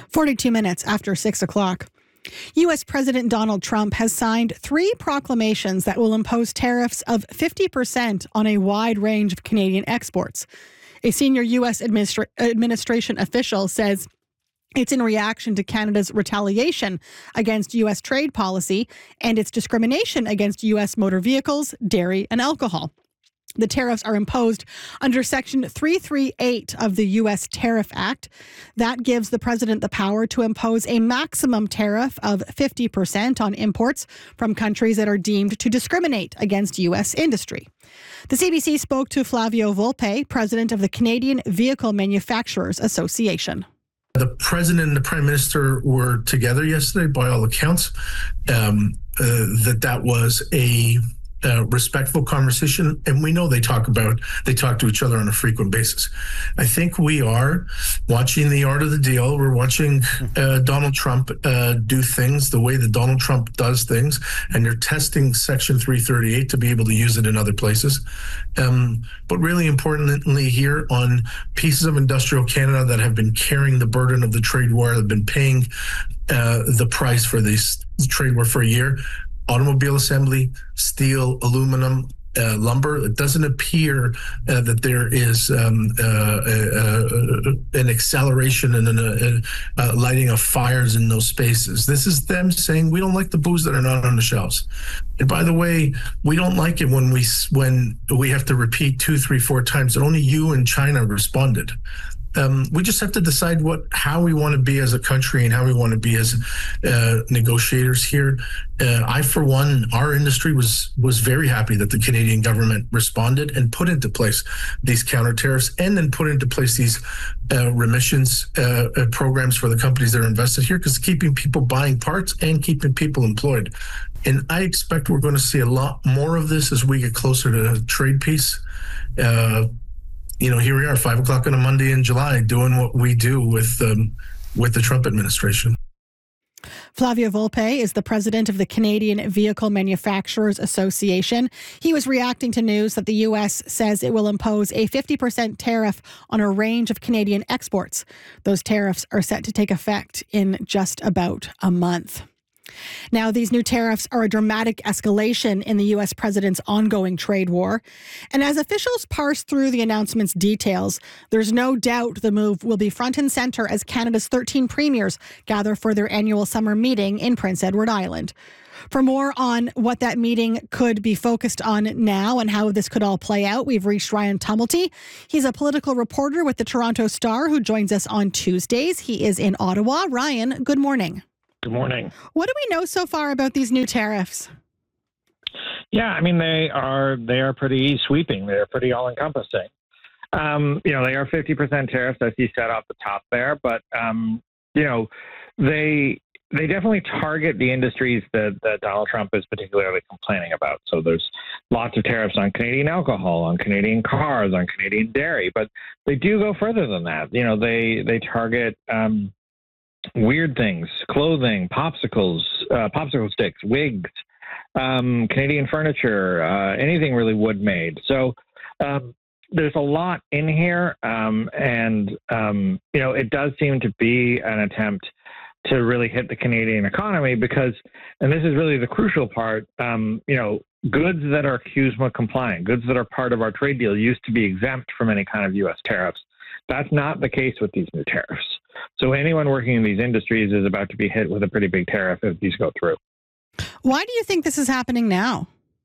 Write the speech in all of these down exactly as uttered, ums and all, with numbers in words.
forty-two minutes after six o'clock. U S. President Donald Trump has signed three proclamations that will impose tariffs of fifty percent on a wide range of Canadian exports. A senior U S administra- administration official says it's in reaction to Canada's retaliation against U S trade policy and its discrimination against U S motor vehicles, dairy, and alcohol. The tariffs are imposed under Section three thirty-eight of the U S Tariff Act. That gives the president the power to impose a maximum tariff of fifty percent on imports from countries that are deemed to discriminate against U S industry. The C B C spoke to Flavio Volpe, president of the Canadian Vehicle Manufacturers Association. The president and the prime minister were together yesterday, by all accounts. Um, uh, that that was a Uh, respectful conversation, and we know they talk about they talk to each other on a frequent basis. I think we are watching the art of the deal. We're watching uh, Donald Trump uh, do things the way that Donald Trump does things, and they're testing Section three thirty-eight to be able to use it in other places. Um, but really importantly here, on pieces of industrial Canada that have been carrying the burden of the trade war, have been paying uh, the price for this trade war for a year. Automobile assembly, steel, aluminum, uh, lumber. It doesn't appear uh, that there is um, uh, uh, uh, an acceleration and an, uh, uh, lighting of fires in those spaces. This is them saying we don't like the booze that are not on the shelves. And by the way, we don't like it when we when we have to repeat two, three, four times that only you and China responded. Um, we just have to decide what how we want to be as a country and how we want to be as uh, negotiators here. Uh, I, for one, our industry was was very happy that the Canadian government responded and put into place these counter tariffs, and then put into place these uh, remissions uh, uh, programs for the companies that are invested here, because keeping people buying parts and keeping people employed. And I expect we're going to see a lot more of this as we get closer to trade peace. Uh, You know, here we are, five o'clock on a Monday in July, doing what we do with um, with the Trump administration. Flavio Volpe is the president of the Canadian Vehicle Manufacturers Association. He was reacting to news that the U S says it will impose a fifty percent tariff on a range of Canadian exports. Those tariffs are set to take effect in just about a month. Now, these new tariffs are a dramatic escalation in the U S president's ongoing trade war. And as officials parse through the announcement's details, there's no doubt the move will be front and center as Canada's thirteen premiers gather for their annual summer meeting in Prince Edward Island. For more on what that meeting could be focused on now and how this could all play out, we've reached Ryan Tumulty. He's a political reporter with the Toronto Star who joins us on Tuesdays. He is in Ottawa. Ryan, good morning. Good morning. What do we know so far about these new tariffs? Yeah, I mean, they are they are pretty sweeping. They're pretty all-encompassing. Um, you know, they are fifty percent tariffs, as you said off the top there, but, um, you know, they they definitely target the industries that, that Donald Trump is particularly complaining about. So there's lots of tariffs on Canadian alcohol, on Canadian cars, on Canadian dairy, but they do go further than that. You know, they, they target um, weird things, clothing, popsicles, uh, popsicle sticks, wigs, um, Canadian furniture, uh, anything really wood made. So um, there's a lot in here. Um, and, um, you know, it does seem to be an attempt to really hit the Canadian economy because, and this is really the crucial part, um, you know, goods that are C U S M A compliant, goods that are part of our trade deal used to be exempt from any kind of U S tariffs. That's not the case with these new tariffs. So anyone working in these industries is about to be hit with a pretty big tariff if these go through. Why do you think this is happening now?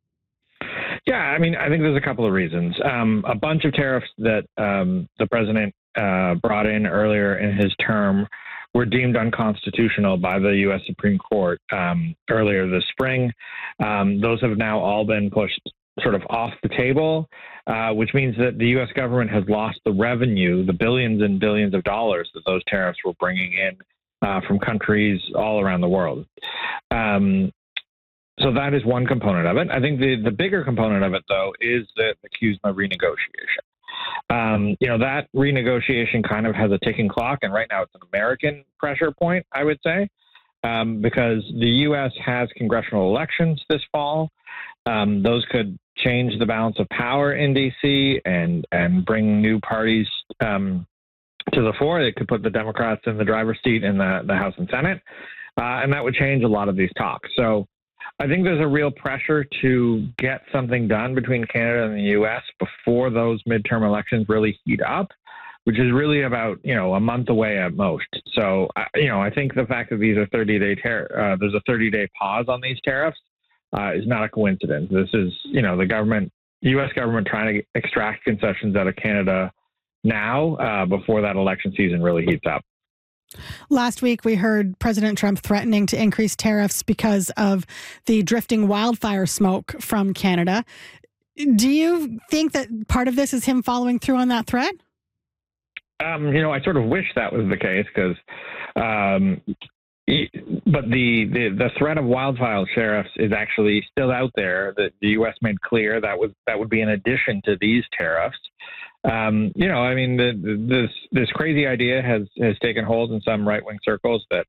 Yeah, I mean, I think there's a couple of reasons. Um, a bunch of tariffs that um, the president uh, brought in earlier in his term were deemed unconstitutional by the U S Supreme Court um, earlier this spring. Um, those have now all been pushed sort of off the table, uh, which means that the U S government has lost the revenue, the billions and billions of dollars that those tariffs were bringing in uh, from countries all around the world. Um, so that is one component of it. I think the, the bigger component of it, though, is the, the C U S M A renegotiation. Um, you know, that renegotiation kind of has a ticking clock, and right now it's an American pressure point, I would say, um, because the U S has congressional elections this fall. Um, those could change the balance of power in D C and and bring new parties um, to the fore. It could put the Democrats in the driver's seat in the, the House and Senate, uh, and that would change a lot of these talks. So I think there's a real pressure to get something done between Canada and the U S before those midterm elections really heat up, which is really about, you know, a month away at most. So, uh, you know, I think the fact that these are thirty-day tar- uh, there's a thirty-day pause on these tariffs uh, is not a coincidence. This is, you know, the government, U S government trying to extract concessions out of Canada now uh, before that election season really heats up. Last week, we heard President Trump threatening to increase tariffs because of the drifting wildfire smoke from Canada. Do you think that part of this is him following through on that threat? Um, you know, I sort of wish that was the case because, um, but the, the the threat of wildfire tariffs is actually still out there. That the U S made clear that was that would be in addition to these tariffs. Um, you know, I mean, the, the, this this crazy idea has has taken hold in some right wing circles that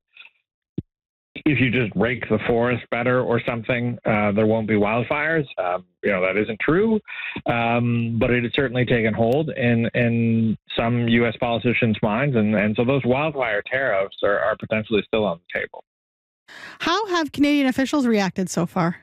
if you just rake the forest better or something, uh, there won't be wildfires. Um, you know, that isn't true, um, but it has certainly taken hold in, in some U S politicians' minds. And, and so those wildfire tariffs are, are potentially still on the table. How have Canadian officials reacted so far?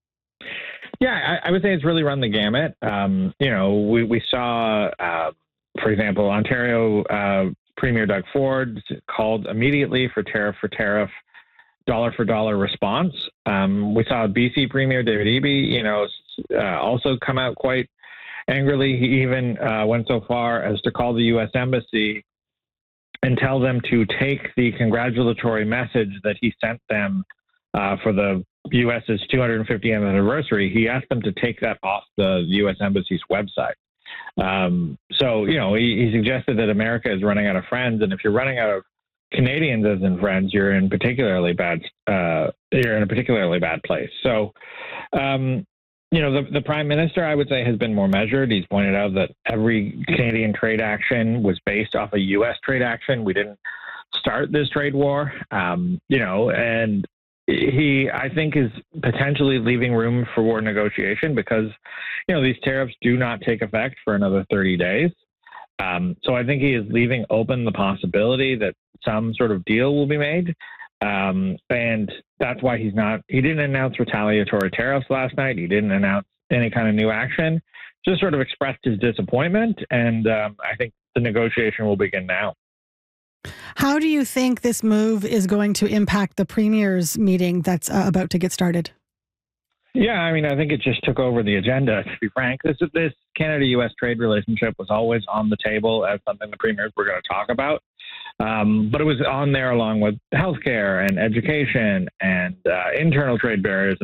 Yeah, I, I would say it's really run the gamut. Um, you know, we, we saw, uh, for example, Ontario uh, Premier Doug Ford called immediately for tariff for tariff, dollar for dollar response. Um, we saw B C Premier David Eby, you know, uh, also come out quite angrily. He even uh, went so far as to call the U S Embassy and tell them to take the congratulatory message that he sent them uh, for the U S's two hundred fiftieth anniversary. He asked them to take that off the U S Embassy's website. Um, so, you know, he, he suggested that America is running out of friends, and if you're running out of Canadians as in friends, you're in particularly bad. Uh, you're in a particularly bad place. So, um, you know, the, the Prime Minister, I would say, has been more measured. He's pointed out that every Canadian trade action was based off a U S trade action. We didn't start this trade war, um, you know, and he, I think, is potentially leaving room for war negotiation because, you know, these tariffs do not take effect for another thirty days. Um, so I think he is leaving open the possibility that some sort of deal will be made. Um, and that's why he's not, he didn't announce retaliatory tariffs last night. He didn't announce any kind of new action, just sort of expressed his disappointment. And um, I think the negotiation will begin now. How do you think this move is going to impact the Premier's meeting that's uh, about to get started? Yeah, I mean, I think it just took over the agenda, to be frank. This this Canada-U S trade relationship was always on the table as something the premiers were going to talk about. Um, but it was on there along with healthcare and education and uh, internal trade barriers